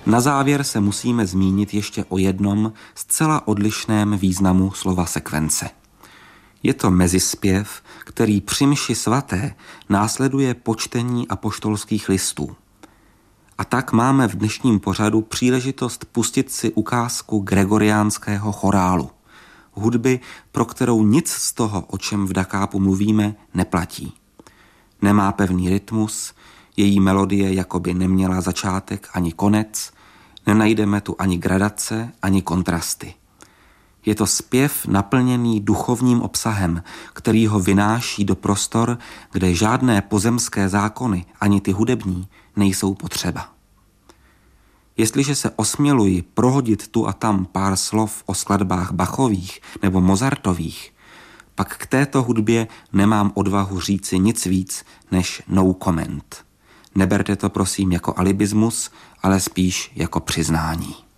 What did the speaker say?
Na závěr se musíme zmínit ještě o jednom zcela odlišném významu slova sekvence. Je to mezispěv, který při mši svaté následuje po čtení apoštolských listů. A tak máme v dnešním pořadu příležitost pustit si ukázku gregoriánského chorálu. Hudby, pro kterou nic z toho, o čem v Dakápu mluvíme, neplatí. Nemá pevný rytmus, její melodie jakoby neměla začátek ani konec, nenajdeme tu ani gradace, ani kontrasty. Je to zpěv naplněný duchovním obsahem, který ho vynáší do prostor, kde žádné pozemské zákony, ani ty hudební, nejsou potřeba. Jestliže se osměluji prohodit tu a tam pár slov o skladbách Bachových nebo Mozartových, pak k této hudbě nemám odvahu říci nic víc než no comment. Neberte to prosím jako alibismus, ale spíš jako přiznání.